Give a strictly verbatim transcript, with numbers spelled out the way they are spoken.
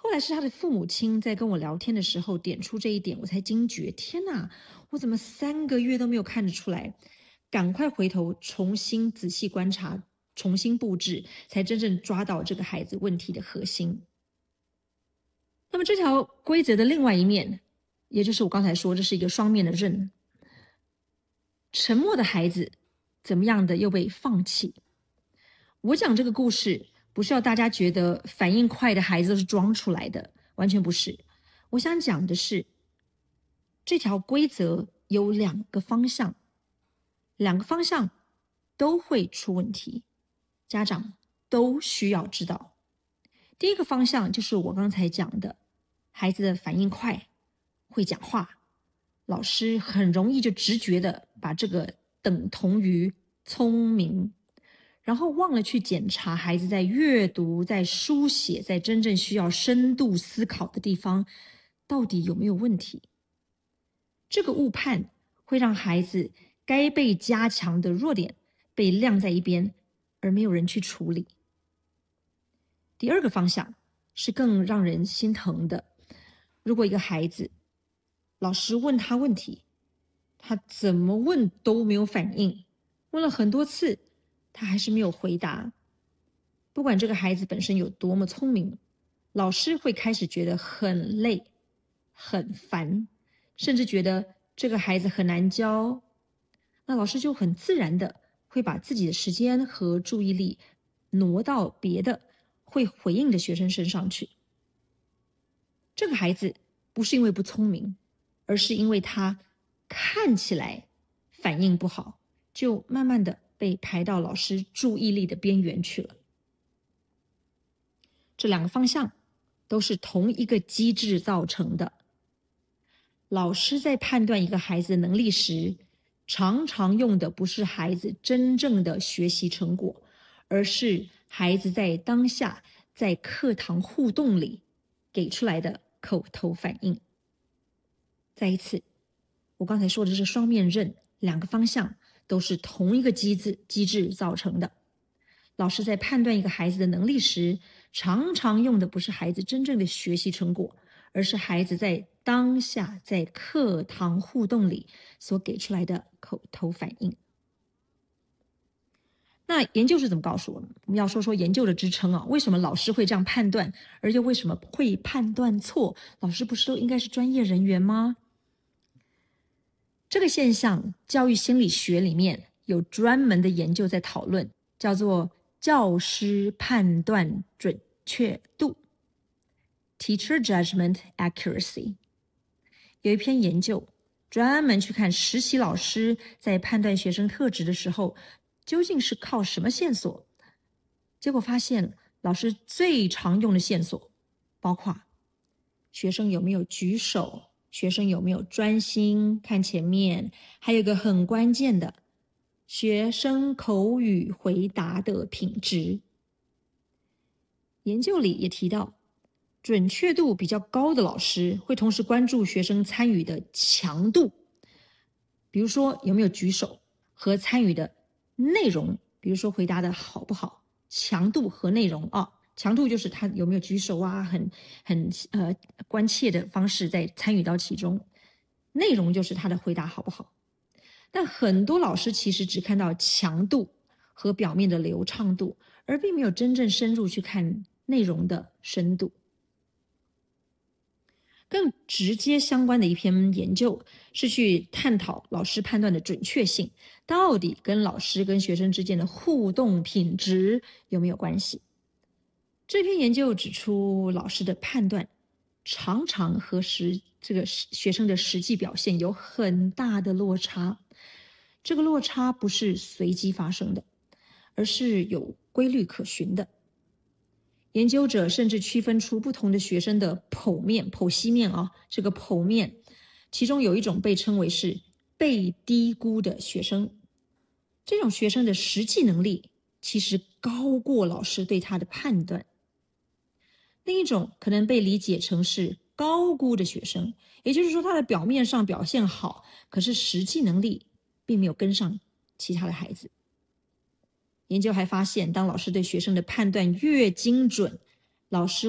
后来是他的父母亲在跟我聊天的时候点出这一点，我才惊觉，天哪，我怎么三个月都没有看得出来？赶快回头重新仔细观察，重新布置，才真正抓到这个孩子问题的核心。那么这条规则的另外一面，也就是我刚才说这是一个双面的刃，沉默的孩子怎么样的又被放弃。我讲这个故事不是要大家觉得反应快的孩子都是装出来的，完全不是。我想讲的是，这条规则有两个方向，两个方向都会出问题，家长都需要知道。第一个方向就是我刚才讲的，孩子的反应快，会讲话，老师很容易就直觉的把这个等同于聪明，然后忘了去检查孩子在阅读、在书写、在真正需要深度思考的地方到底有没有问题。这个误判会让孩子该被加强的弱点被晾在一边，而没有人去处理。第二个方向是更让人心疼的，如果一个孩子老师问他问题，他怎么问都没有反应，问了很多次他还是没有回答，不管这个孩子本身有多么聪明，老师会开始觉得很累很烦，甚至觉得这个孩子很难教，那老师就很自然的会把自己的时间和注意力挪到别的会回应的学生身上去。这个孩子不是因为不聪明，而是因为他看起来反应不好，就慢慢的被排到老师注意力的边缘去了。这两个方向都是同一个机制造成的。老师在判断一个孩子的能力时，常常用的不是孩子真正的学习成果，而是孩子在当下在课堂互动里给出来的口头反应。再一次，我刚才说的是双面刃，两个方向都是同一个机制机制造成的。老师在判断一个孩子的能力时，常常用的不是孩子真正的学习成果，而是孩子在当下在课堂互动里所给出来的口头反应。那研究是怎么告诉我们？我们要说说研究的支撑啊，为什么老师会这样判断，而又为什么会判断错？老师不是都应该是专业人员吗？这个现象，教育心理学里面有专门的研究在讨论，叫做教师判断准确度 （Teacher Judgment Accuracy）。有一篇研究专门去看实习老师在判断学生特质的时候，究竟是靠什么线索？结果发现，老师最常用的线索包括学生有没有举手，学生有没有专心看前面，还有一个很关键的，学生口语回答的品质。研究里也提到，准确度比较高的老师会同时关注学生参与的强度，比如说有没有举手，和参与的内容，比如说回答的好不好，强度和内容啊。强度就是他有没有举手啊，很很呃关切的方式在参与到其中，内容就是他的回答好不好。但很多老师其实只看到强度和表面的流畅度，而并没有真正深入去看内容的深度。更直接相关的一篇研究是去探讨老师判断的准确性到底跟老师跟学生之间的互动品质有没有关系。这篇研究指出，老师的判断常常和实这个学生的实际表现有很大的落差，这个落差不是随机发生的，而是有规律可循的。研究者甚至区分出不同的学生的剖面、剖析面啊，这个剖面，其中有一种被称为是被低估的学生，这种学生的实际能力其实高过老师对他的判断。另一种可能被理解成是高估的学生，也就是说他的表面上表现好，可是实际能力并没有跟上其他的孩子。研究还发现，当老师对学生的判断越精准，老师